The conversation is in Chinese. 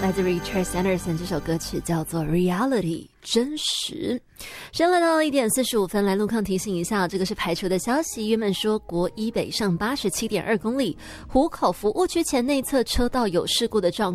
来自 Richard Sanderson 这首歌曲叫做 Reality 真实。时间来到了1点45分，来路况提醒一下，这个是排除的消息。原本说国一北上 87.2 公里，湖口服务区前内侧车道有事故的状况。